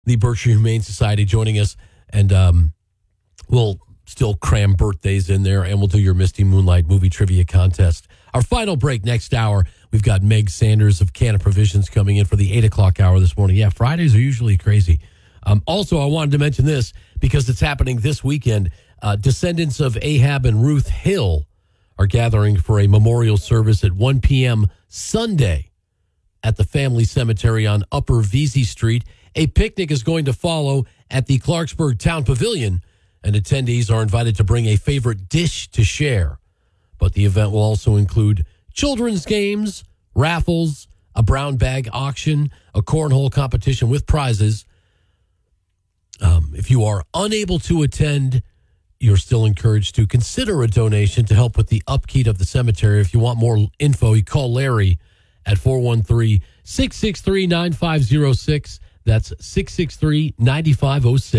the Berkshire Humane Society, joining us. And we'll still cram birthdays in there, and we'll do your Misty Moonlight movie trivia contest. Our final break next hour, we've got Meg Sanders of Canna Provisions coming in for the 8 o'clock hour this morning. Yeah, Fridays are usually crazy. Also, I wanted to mention this because it's happening this weekend. Descendants of Ahab and Ruth Hill are gathering for a memorial service at 1 p.m. Sunday at the family cemetery on Upper Vesey Street. A picnic is going to follow at the Clarksburg Town Pavilion, and attendees are invited to bring a favorite dish to share. But the event will also include children's games, raffles, a brown bag auction, a cornhole competition with prizes. If you are unable to attend, you're still encouraged to consider a donation to help with the upkeep of the cemetery. If you want more info, you call Larry at 413-663-9506. That's 663-9506.